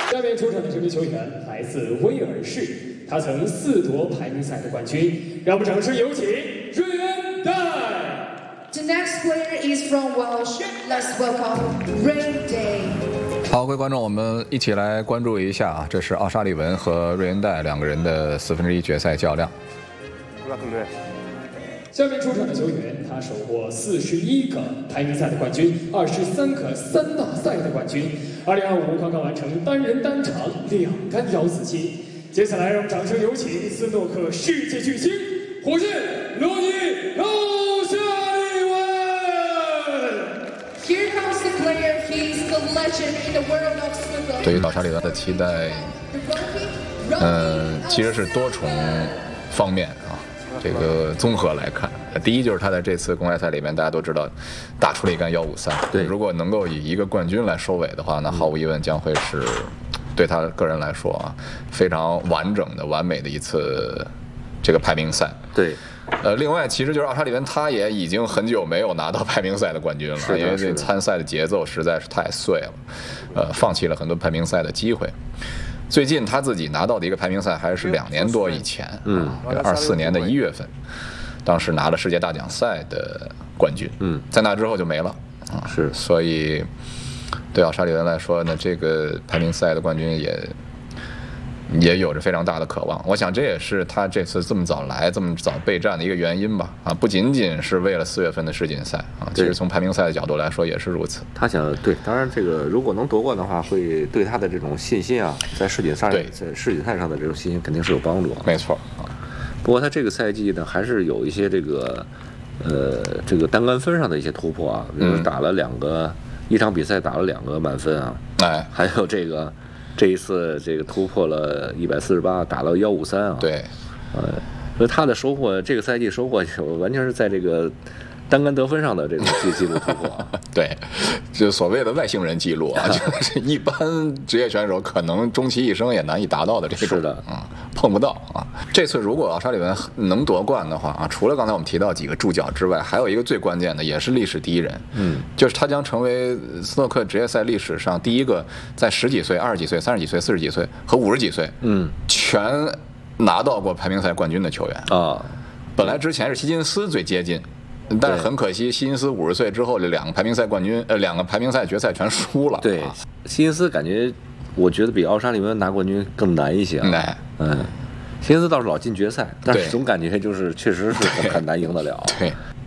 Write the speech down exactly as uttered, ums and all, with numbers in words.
下面出场的这名球员来自威尔士，他曾四夺排名赛的冠军。让我们掌声有请瑞恩戴。 The next player is from Welsh. Let's welcome Ray Day. 好，各位观众，我们一起来关注一下啊，这是奥沙利文和瑞恩戴两个人的四分之一决赛较量。 下面出场的球员，他手获四十一个排名赛的冠军，二十三个三大赛的冠军。二零二五刚刚完成单人单场两杆摇死期。接下来，让我们掌声有请斯诺克世界巨星火箭罗尼奥沙利文。 Here comes the player. He's the legend in the world of snooker. 对于奥沙利文的期待，嗯，其实是多重方面啊。这个综合来看，第一就是他在这次公开赛里面，大家都知道打出了一杆幺五三。 对， 如果能够以一个冠军来收尾的话，那毫无疑问将会是对他个人来说啊非常完整的、完美的一次这个排名赛。 对。 呃，另外，其实就是奥沙利文，他也已经很久没有拿到排名赛的冠军了，因为这参赛的节奏实在是太碎了，呃，放弃了很多排名赛的机会。最近他自己拿到的一个排名赛还是两年多以前，嗯，二四年的一月份，当时拿了世界大奖赛的冠军，嗯，在那之后就没了，啊， 是， 所以对奥沙利文来说呢，这个排名赛的冠军也也有着非常大的渴望。我想这也是他这次这么早来、这么早备战的一个原因吧。啊，不仅仅是为了四月份的世锦赛啊，其实从排名赛的角度来说也是如此。 他想对，当然这个如果能夺冠的话，会对他的这种信心啊，在世锦赛在世锦赛上的这种信心肯定是有帮助。 没错啊。 不过他这个赛季呢，还是有一些这个呃这个单杆分上的一些突破啊，比如打了两个、嗯、一场比赛打了两个满分啊， 哎， 还有这个。这一次这个突破了一百四十八，打到幺五三啊。 对， 呃，所以他的收获，这个赛季收获完全是在这个单杆得分上的这个记录突破啊。 对，就所谓的外星人记录啊，就是一般职业选手可能终其一生也难以达到的这种。 是的， 嗯，碰不到啊。这次如果奥沙利文能夺冠的话啊，除了刚才我们提到几个助教之外，还有一个最关键的，也是历史第一人，嗯，就是他将成为斯诺克职业赛历史上第一个在十几岁、二十几岁、三十几岁、四十几岁和五十几岁，嗯，全拿到过排名赛冠军的球员啊。本来之前是希金斯最接近。但是很可惜，希金斯五十岁之后，这两个排名赛冠军，呃，两个排名赛决赛全输了。 对，希金斯感觉，我觉得比奥沙利文拿冠军更难一些啊。嗯，希金斯倒是老进决赛，但是总感觉就是确实是很难赢得了。 对，